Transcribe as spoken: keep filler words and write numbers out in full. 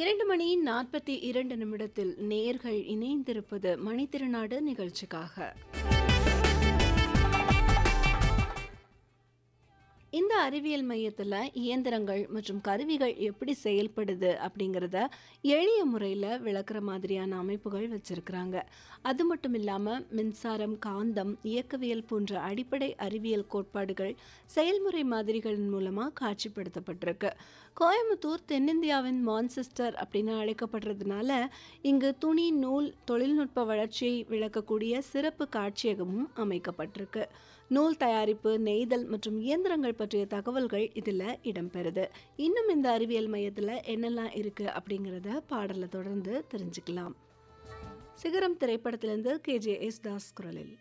இரண்டு மணி நாற்பத்தி இரண்டு நிமிடத்தில் நேர்கள் இணைந்திருப்பது மணித்திருநாடு நிகழ்ச்சிக்காக. இந்த அறிவியல் மையத்தில் இயந்திரங்கள் மற்றும் கருவிகள் எப்படி செயல்படுது அப்படிங்கிறத எளிய முறையில் விளக்குற மாதிரியான அமைப்புகள் வச்சிருக்கிறாங்க. அது மட்டும் இல்லாமல் மின்சாரம், காந்தம், இயக்கவியல் போன்ற அடிப்படை அறிவியல் கோட்பாடுகள் செயல்முறை மாதிரிகளின் மூலமாக காட்சிப்படுத்தப்பட்டிருக்கு. கோயம்புத்தூர் தென்னிந்தியாவின் மான்செஸ்டர் அப்படின்னு அழைக்கப்படுறதுனால இங்கு துணி, நூல் தொழில்நுட்ப வளர்ச்சியை விளக்கக்கூடிய சிறப்பு காட்சியகமும் அமைக்கப்பட்டிருக்கு. நூல் தயாரிப்பு, நெய்தல் மற்றும் இயந்திரங்கள் பற்றிய தகவல்கள் இதில் இடம்பெறுது. இன்னும் இந்த அறிவியல் மையத்தில் என்னெல்லாம் இருக்கு அப்படிங்கிறத பாடலை தொடர்ந்து தெரிஞ்சுக்கலாம். சிகரம் திரைப்படத்திலிருந்து கே ஜே எஸ் தாஸ் குரலில்.